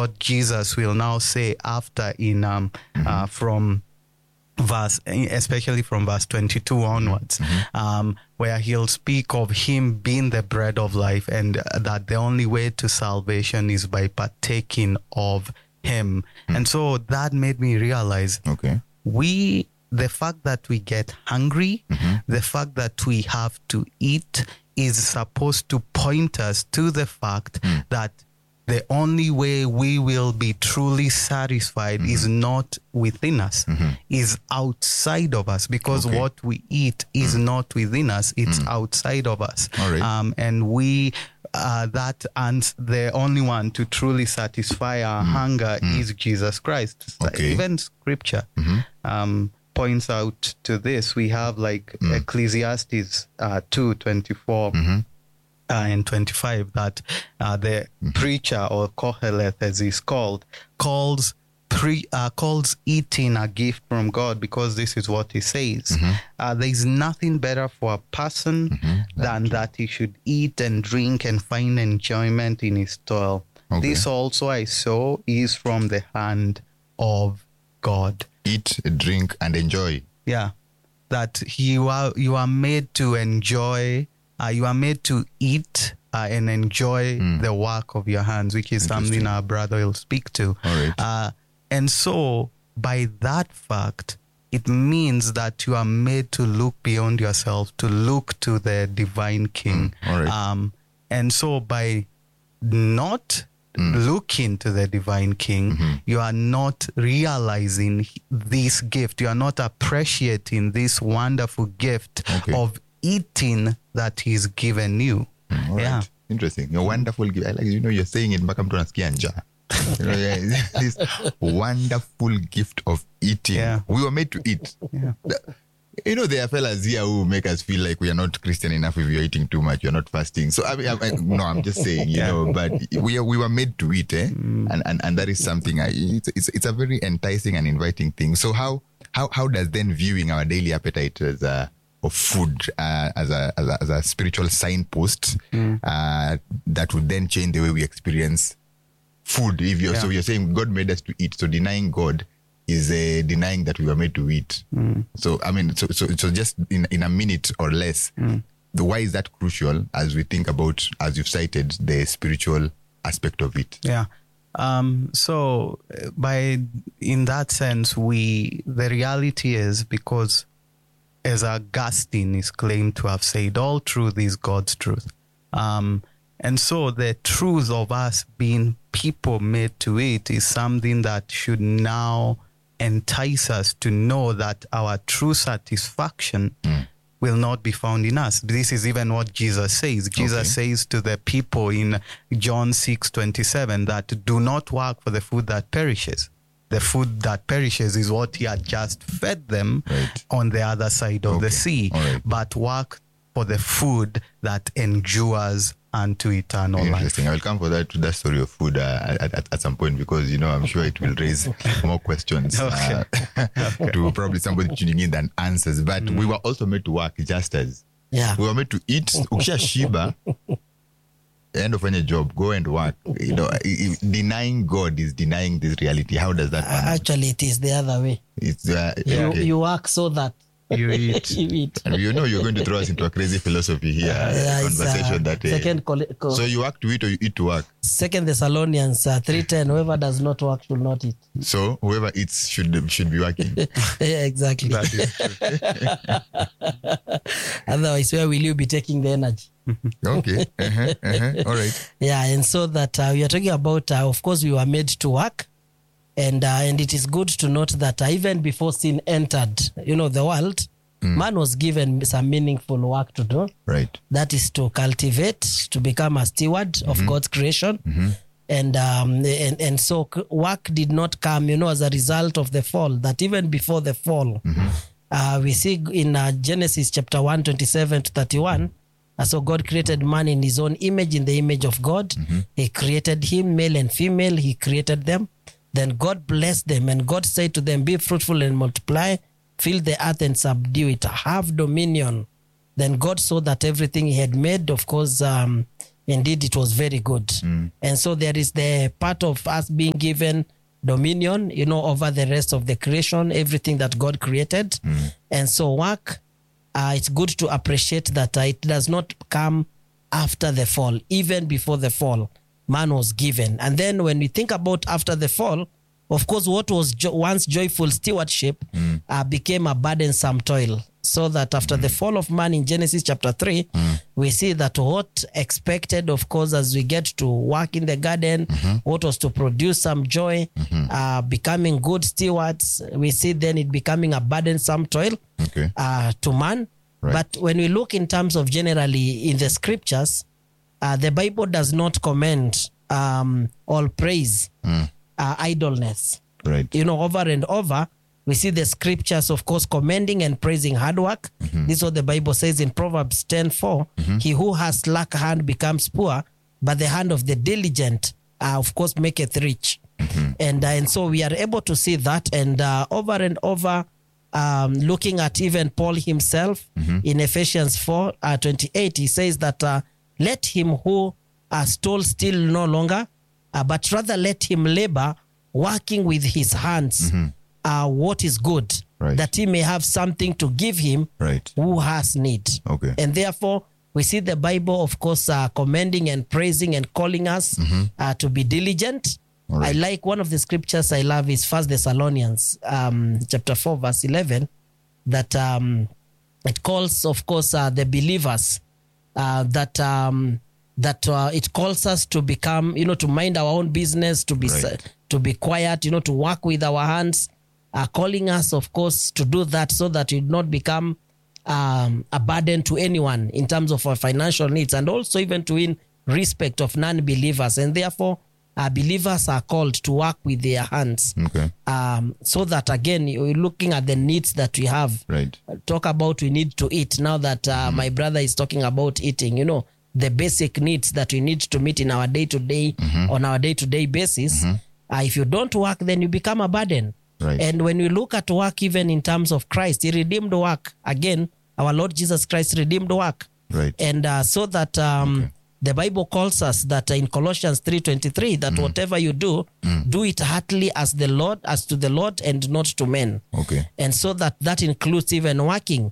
what Jesus will now say after in from verse, especially from verse 22 onwards, where he'll speak of him being the bread of life, and that the only way to salvation is by partaking of him. And so that made me realize the fact that we get hungry, the fact that we have to eat is supposed to point us to the fact that the only way we will be truly satisfied is not within us, is outside of us, because what we eat is not within us, it's outside of us. And we, and the only one to truly satisfy our hunger is Jesus Christ. Even scripture points out to this. We have like Ecclesiastes 2:24. And 25, that the preacher, or Koheleth as he's called, calls eating a gift from God, because this is what he says. There is nothing better for a person than that he should eat and drink and find enjoyment in his toil. This also I saw is from the hand of God. Eat, drink, and enjoy. Yeah, that you are made to enjoy. You are made to eat and enjoy the work of your hands, which is something our brother will speak to. And so, by that fact, it means that you are made to look beyond yourself, to look to the divine King. And so, by not looking to the divine King, you are not realizing this gift. You are not appreciating this wonderful gift of eating that he's given you. Interesting. A wonderful gift. I like, you're saying it back, I'm trying to njaa. This wonderful gift of eating. We were made to eat. There are fellas here who make us feel like we are not Christian enough if you're eating too much, you're not fasting. So I'm just saying, but we were made to eat, and that is something. It's a very enticing and inviting thing. So how does then viewing our daily appetite as of food as a spiritual signpost that would then change the way we experience food? So you're saying God made us to eat, so denying God is denying that we were made to eat. So so just in a minute or less, why is that crucial as we think about, as you've cited, the spiritual aspect of it? So in that sense, the reality is, because as Augustine is claimed to have said, all truth is God's truth. And so the truth of us being people made to eat is something that should now entice us to know that our true satisfaction will not be found in us. This is even what Jesus says. Jesus says to the people in John 6:27 that do not work for the food that perishes. The food that perishes is what he had just fed them on the other side of the sea. But work for the food that endures unto eternal life. Interesting. I will come to that story of food at some point, because I'm sure it will raise more questions to probably somebody tuning in than answers. But we were also made to work just as we were made to eat. Ukisha shiba, end of any job, go and work. Denying God is denying this reality. How does that happen? Actually, it is the other way. It's you work so that you eat. And you're going to throw us into a crazy philosophy here, conversation that. So you work to eat, or you eat to work? 2 Thessalonians 3:10. Whoever does not work should not eat. So whoever eats should be working. Exactly. That is true. Otherwise, where will you be taking the energy? Okay. All right. And so that we are talking about, of course, we were made to work. And it is good to note that even before sin entered, the world, man was given some meaningful work to do. Right. That is to cultivate, to become a steward of God's creation. And so work did not come, as a result of the fall. That even before the fall, we see in Genesis chapter 1:27-31. So God created man in his own image, in the image of God. He created him, male and female. He created them. Then God blessed them, and God said to them, be fruitful and multiply, fill the earth and subdue it, have dominion. Then God saw that everything he had made, of course, indeed it was very good. And so there is the part of us being given dominion, over the rest of the creation, everything that God created. And so work, it's good to appreciate that it does not come after the fall. Even before the fall, man was given. And then when we think about after the fall, of course, what was once joyful stewardship became a burdensome toil. So that after the fall of man in Genesis chapter 3, we see that what expected, of course, as we get to work in the garden, what was to produce some joy, becoming good stewards, we see then it becoming a burdensome toil to man. Right. But when we look in terms of generally in the scriptures, the Bible does not commend or praise idleness. Right. Over and over, we see the scriptures, of course, commending and praising hard work. This is what the Bible says in Proverbs 10:4. He who has slack hand becomes poor, but the hand of the diligent, of course, maketh rich. And so we are able to see that. And over and over, looking at even Paul himself in Ephesians 4:28, he says that let him who stole steal no longer, but rather let him labor, working with his hands what is good, that he may have something to give him who has need. And therefore, we see the Bible, of course, commending and praising and calling us to be diligent. I like one of the scriptures I love is 1 Thessalonians chapter 4, verse 11, that it calls, of course, the believers that it calls us to become, to mind our own business, to be quiet, to work with our hands, calling us, of course, to do that so that it not become a burden to anyone in terms of our financial needs, and also even to in respect of non-believers. And therefore, believers are called to work with their hands. So that, again, you're looking at the needs that we have. Talk about we need to eat. Now that my brother is talking about eating, the basic needs that we need to meet in our day-to-day, on our day-to-day basis. If you don't work, then you become a burden. And when we look at work, even in terms of Christ, he redeemed work. Again, our Lord Jesus Christ redeemed work. And so that the Bible calls us that in Colossians 3:23, that whatever you do, do it heartily as to the Lord and not to men. And so that includes even working.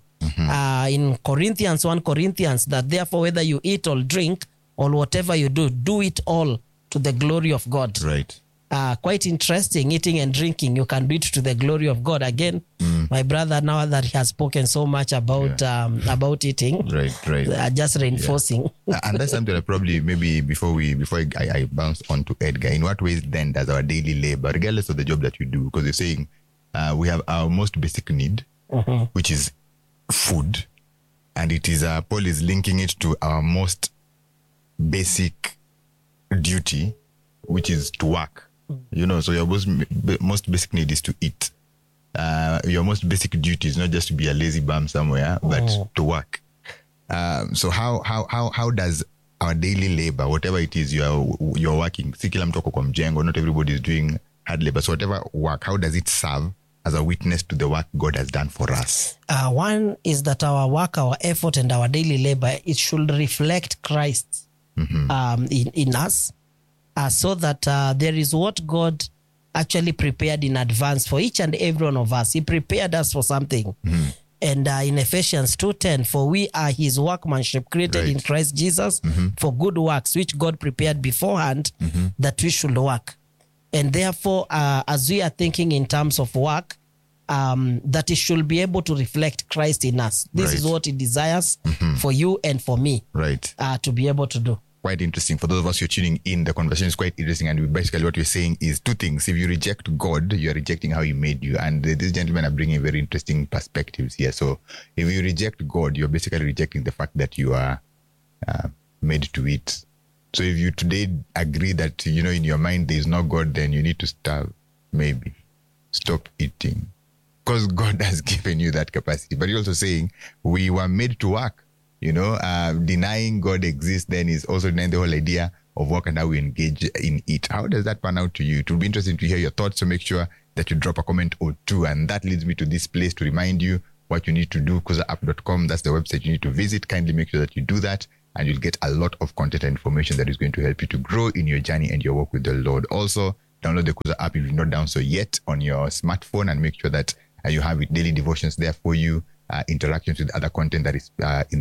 In 1 Corinthians, that therefore whether you eat or drink or whatever you do, do it all to the glory of God. Quite interesting, eating and drinking, you can do it to the glory of God. Again, my brother, now that he has spoken so much about eating, just reinforcing. And that's something that probably maybe before I bounce on to Edgar, in what ways then does our daily labor, regardless of the job that you do, because you're saying we have our most basic need, which is food, and it is Paul is linking it to our most basic duty, which is to work. So your most basic need is to eat. Your most basic duty is not just to be a lazy bum somewhere, but to work. So how does our daily labor, whatever it is you're working, not everybody is doing hard labor, so whatever work, how does it serve as a witness to the work God has done for us? One is that our work, our effort, and our daily labor, it should reflect Christ in us. So that there is what God actually prepared in advance for each and every one of us. He prepared us for something. And in Ephesians 2:10, for we are his workmanship created in Christ Jesus for good works, which God prepared beforehand that we should work. And therefore, as we are thinking in terms of work, that it should be able to reflect Christ in us. This is what he desires for you and for me to be able to do. Quite interesting. For those of us who are tuning in, the conversation is quite interesting. And basically what we're saying is two things. If you reject God, you're rejecting how he made you. And these gentlemen are bringing very interesting perspectives here. So if you reject God, you're basically rejecting the fact that you are made to eat. So if you today agree that, in your mind there is no God, then you need to starve, maybe. Stop eating. Because God has given you that capacity. But you're also saying we were made to work. Denying God exists then is also denying the whole idea of work and how we engage in it. How does that pan out to you? It will be interesting to hear your thoughts, so make sure that you drop a comment or two. And that leads me to this place to remind you what you need to do, KuzaApp.com. That's the website you need to visit. Kindly make sure that you do that. and you'll get a lot of content and information that is going to help you to grow in your journey and your walk with the Lord. Also, download the Kuza app if you've not done so yet on your smartphone, and make sure that you have it, daily devotions there for you, interactions with other content that is in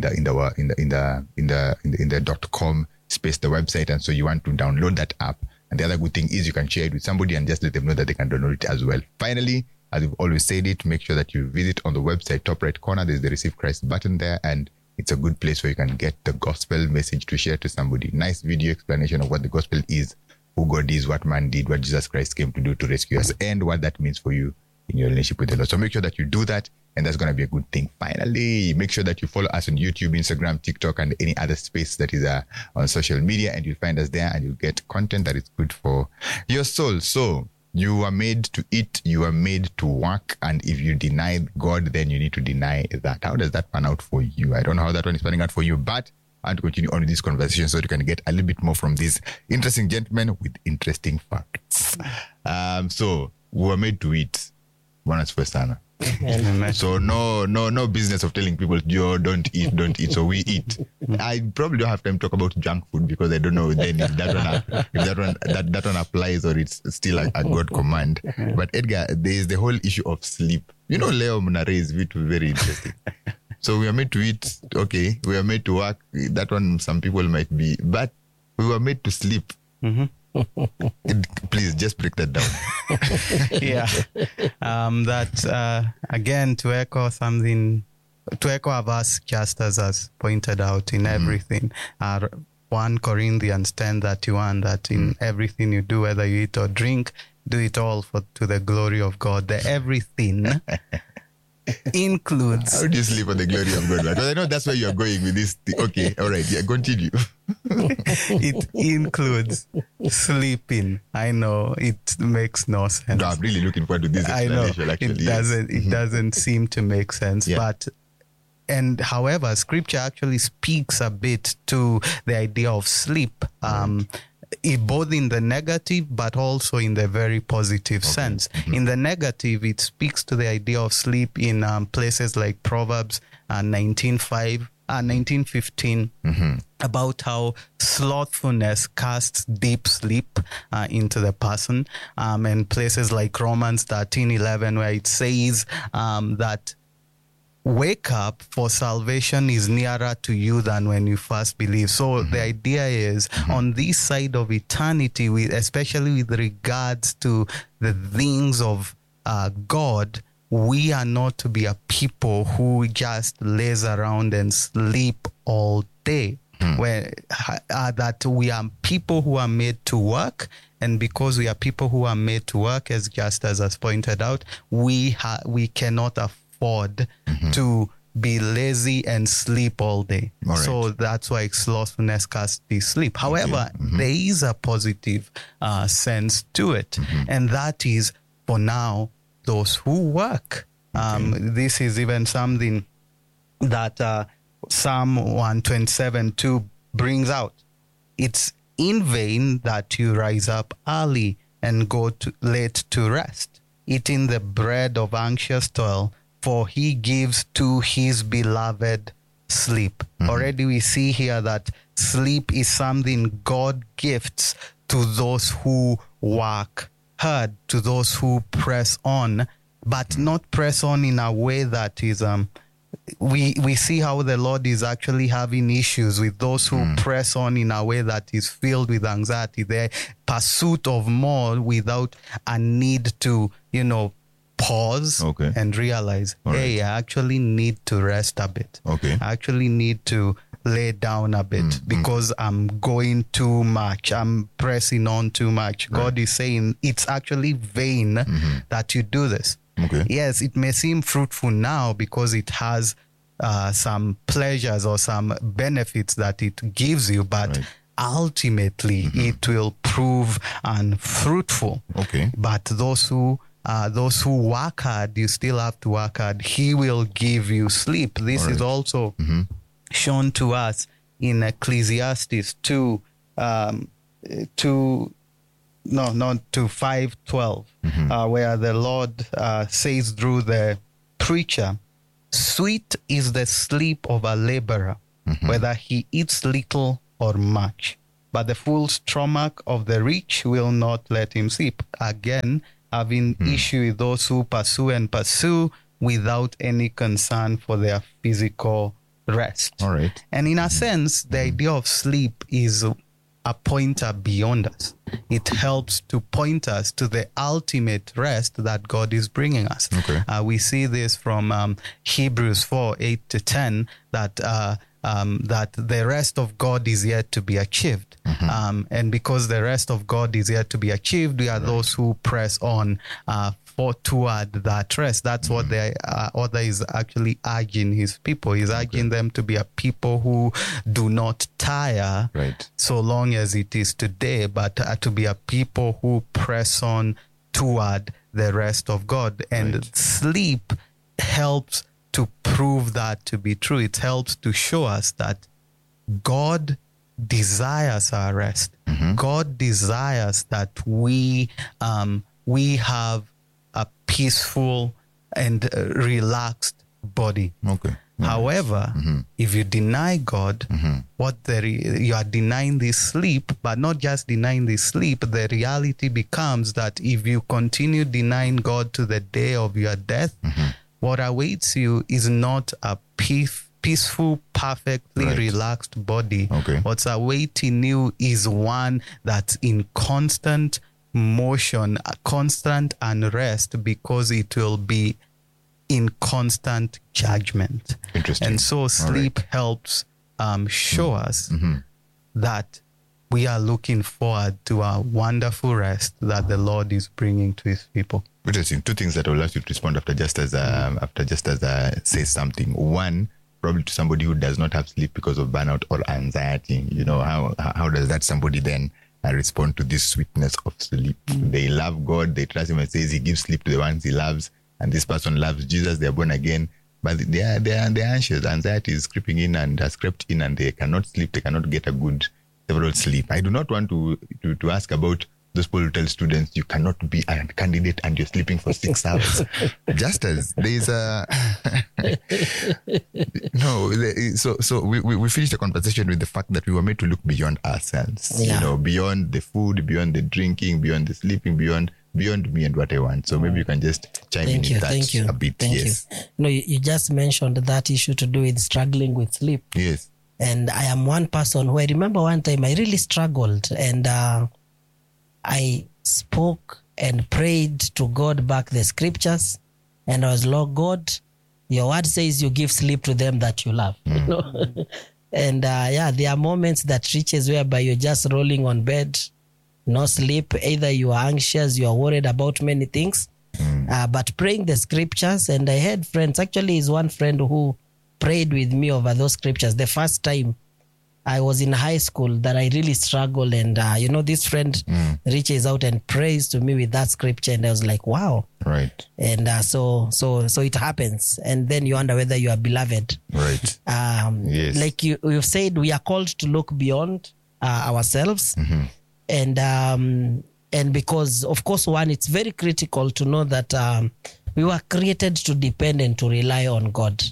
the .com space, the website. And so you want to download that app. And the other good thing is you can share it with somebody and just let them know that they can download it as well. Finally, as we've always said it, make sure that you visit on the website, top right corner, there's the Receive Christ button there, and it's a good place where you can get the gospel message to share to somebody. Nice video explanation of what the gospel is, who God is, what man did, what Jesus Christ came to do to rescue us, and what that means for you in your relationship with the Lord. So make sure that you do that, and that's going to be a good thing. Finally, make sure that you follow us on YouTube, Instagram, TikTok, and any other space that is on social media, and you'll find us there, and you'll get content that is good for your soul. So you are made to eat, you are made to work, and if you deny God, then you need to deny that. How does that pan out for you? I don't know how that one is panning out for you, but I want to continue on with this conversation so that you can get a little bit more from these interesting gentlemen with interesting facts. So we were made to eat. Bwana asifiwe sana. So no business of telling people, Joe, don't eat. So we eat. I probably don't have time to talk about junk food because I don't know then if that one applies or it's still a God command. But Edgar, there is the whole issue of sleep. Leo Muna raised it very interesting. So we are made to eat. Okay, we are made to work. That one some people might be, but we were made to sleep. Mm-hmm. Please just break that down. Yeah. Again, to echo a verse just as has pointed out in everything. 1 Corinthians 10:31, that in everything you do, whether you eat or drink, do it all to the glory of God. The everything includes... How do you sleep for the glory of God? Because I know that's where you're going with this thing. Okay, all right, yeah, continue. It includes sleeping. I know it makes no sense. No, I'm really looking forward to this explanation. Actually, it doesn't seem to make sense. Yeah. However, Scripture actually speaks a bit to the idea of sleep. Both in the negative but also in the very positive sense. Mm-hmm. In the negative, it speaks to the idea of sleep in places like Proverbs 19:15, about how slothfulness casts deep sleep into the person, and places like Romans 13:11, where it says that wake up, for salvation is nearer to you than when you first believe. So the idea is on this side of eternity, especially with regards to the things of God, we are not to be a people who just lays around and sleep all day. That we are people who are made to work, and because we are people who are made to work, as has pointed out, we cannot afford to be lazy and sleep all day. All right. So that's why slothfulness casts sleep. However, there is a positive sense to it, and that is, for now, those who work. This is even something that Psalm 127:2 brings out. It's in vain that you rise up early and go late to rest, eating the bread of anxious toil, for he gives to his beloved sleep. Already we see here that sleep is something God gifts to those who work hard, to those who press on, but not press on in a way that is... We see how the Lord is actually having issues with those who press on in a way that is filled with anxiety, the pursuit of more without a need to, pause and realize, I actually need to rest a bit. I actually need to lay down a bit because I'm going too much. I'm pressing on too much. Right. God is saying it's actually vain that you do this. Yes, it may seem fruitful now because it has some pleasures or some benefits that it gives you, but ultimately it will prove unfruitful. But those who work hard, you still have to work hard. He will give you sleep. This is also shown to us in Ecclesiastes 5:12, where the Lord says through the preacher, "Sweet is the sleep of a laborer, whether he eats little or much. But the full stomach of the rich will not let him sleep. Again, having issue with those who pursue without any concern for their physical rest. All right. And in a sense, the idea of sleep is a pointer beyond us. It helps to point us to the ultimate rest that God is bringing us. Okay. We see this from Hebrews 4:8-10, that that the rest of God is yet to be achieved. And because the rest of God is yet to be achieved, we are those who press on toward that rest. That's what the author is actually urging his people. He's urging them to be a people who do not tire so long as it is today, but to be a people who press on toward the rest of God. And sleep helps to prove that to be true. It helps to show us that God desires our rest. God desires that we have a peaceful and relaxed body. Okay. However, if you deny God, you are denying this sleep, but not just denying this sleep. The reality becomes that if you continue denying God to the day of your death, what awaits you is not a peaceful, perfectly relaxed body. What's awaiting you is one that's in constant motion, constant unrest, because it will be in constant judgment. Interesting. And so sleep helps show us that we are looking forward to a wonderful rest that the Lord is bringing to his people. Interesting. Two things that I would like you to respond after just as say something. One, probably to somebody who does not have sleep because of burnout or anxiety. You know, how does that somebody then respond to this sweetness of sleep? They love God, they trust him, and says he gives sleep to the ones he loves, and this person loves Jesus, they're born again, but they're anxious. Anxiety is creeping in and has crept in, and they cannot sleep, they cannot get a good several sleep. I do not want to ask about those people who tell students you cannot be a candidate and you're sleeping for 6 hours. Just as there's a so we finished the conversation with the fact that we were made to look beyond ourselves, you know, beyond the food, beyond the drinking, beyond the sleeping, beyond me and what I want. So maybe you can just chime in that a bit. Yes. No, you just mentioned that issue to do with struggling with sleep. Yes. And I am one person who I remember one time I really struggled, and I spoke and prayed to God back the scriptures, and I was, Lord God, your word says you give sleep to them that you love. You know? And there are moments that reaches whereby you're just rolling on bed, no sleep. Either you are anxious, you are worried about many things, but praying the scriptures. And I had friends, actually is one friend who prayed with me over those scriptures. The first time I was in high school that I really struggled, and this friend reaches out and prays to me with that scripture, and I was like, wow. Right. And so it happens, and then you wonder whether you are beloved. Right. Yes. Like you've said, we are called to look beyond ourselves, and because of course, one, it's very critical to know that we were created to depend and to rely on God.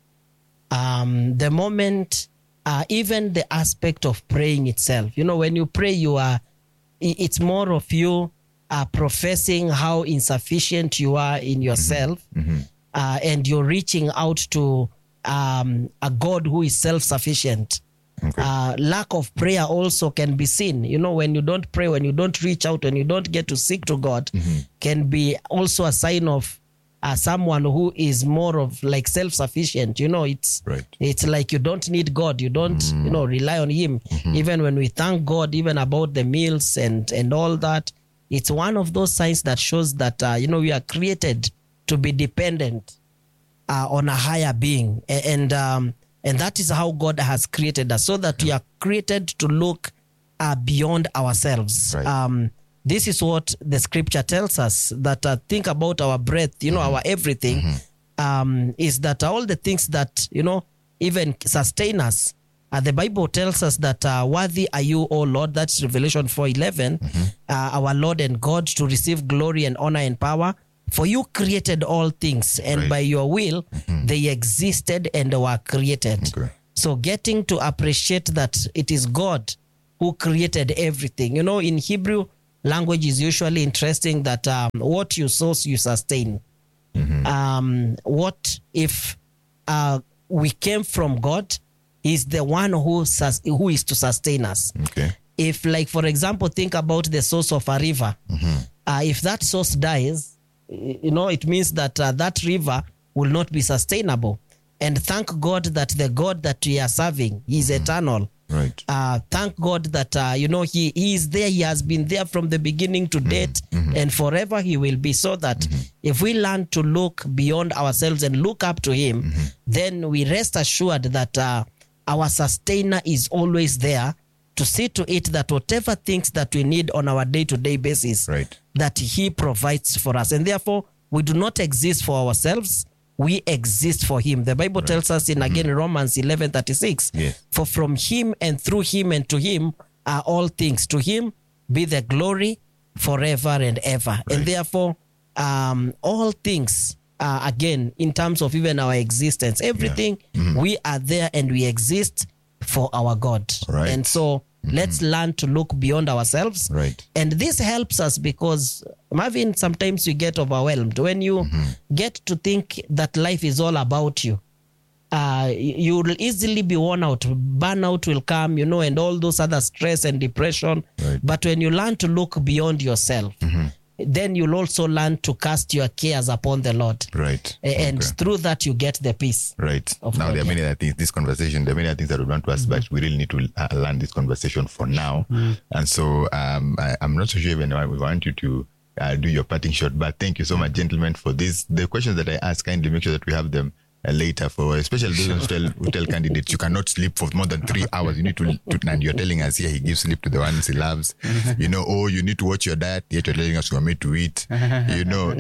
The moment. Even the aspect of praying itself, when you pray, it's more of you professing how insufficient you are in yourself, and you're reaching out to a God who is self-sufficient. Lack of prayer also can be seen. When you don't pray, when you don't reach out, when you don't get to seek to God, can be also a sign of someone who is more of like self-sufficient. It's like you don't need God. You don't, rely on him. Even when we thank God, even about the meals and all that, it's one of those signs that shows that, we are created to be dependent on a higher being. And that is how God has created us, so that we are created to look beyond ourselves. Right. This is what the scripture tells us, that think about our breath, our everything, is that all the things that, even sustain us. The Bible tells us that worthy are you, O Lord, that's Revelation 4:11, our Lord and God, to receive glory and honor and power. For you created all things, and by your will they existed and were created. So getting to appreciate that it is God who created everything. You know, in Hebrew language is usually interesting that what you sow, you sustain. What if we came from God? He's the one who is to sustain us. Okay. If, like, for example, think about the source of a river. If that source dies, you know, it means that that river will not be sustainable. And thank God that the God that we are serving, he is eternal. Right. Thank God that, you know, he is there. He has been there from the beginning to date, and forever he will be. So that if we learn to look beyond ourselves and look up to him, then we rest assured that our sustainer is always there to see to it that whatever things that we need on our day-to-day basis, Right. that he provides for us. And therefore, we do not exist for ourselves. We exist for him. The Bible tells us in, again, Romans 11:36, Yes. for from him and through him and to him are all things. To him be the glory forever and ever. And therefore, all things, again, in terms of even our existence, everything, we are there and we exist for our God. Right. And so let's learn to look beyond ourselves. Right. And this helps us because, Marvin, sometimes you get overwhelmed. When you get to think that life is all about you, you will easily be worn out. Burnout will come, you know, and all those other stress and depression. Right. But when you learn to look beyond yourself, then you'll also learn to cast your cares upon the Lord. Right. And Okay. through that, you get the peace. Right. Of Now, God, there are many other things, there are many other things that we want to ask, but we really need to learn this conversation for now. And so I'm not so sure even we want you to do your parting shot, but thank you so much, gentlemen, for this. The questions that I ask, kindly make sure that we have them later, for especially those who tell candidates you cannot sleep for more than 3 hours. You need to and you're telling us here he gives sleep to the ones he loves. You know, oh, you need to watch your diet, yet you're telling us you are made to eat. You know,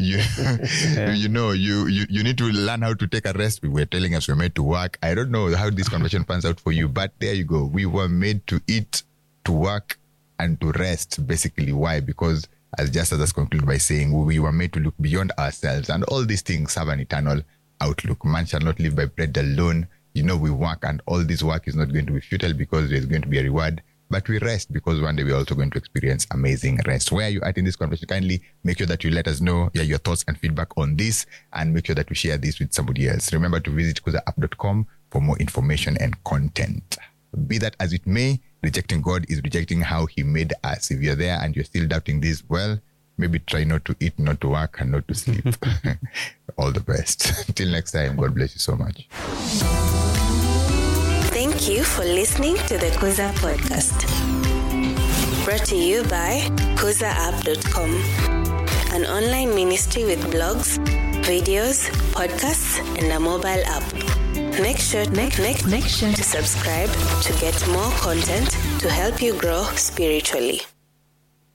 you need to learn how to take a rest. We're telling us we're made to work. I don't know how this conversation pans out for you, but there you go. We were made to eat, to work, and to rest. Basically, why? Because as us conclude by saying we were made to look beyond ourselves, and all these things have an eternal outlook. Man shall not live by bread alone. You know, we work, and all this work is not going to be futile because there's going to be a reward, but we rest because one day we're also going to experience amazing rest. Where are you at in this conversation? Kindly make sure that you let us know your thoughts and feedback on this, and make sure that you share this with somebody else. Remember to visit kuzaapp.com for more information and content. Be that as it may, rejecting God is rejecting how he made us. If you're there and you're still doubting this, well, maybe try not to eat, not to work, and not to sleep. All the best. Till next time, God bless you so much. Thank you for listening to the Kuza Podcast. Brought to you by kuzaapp.com, an online ministry with blogs, videos, podcasts, and a mobile app. Make sure to subscribe to get more content to help you grow spiritually.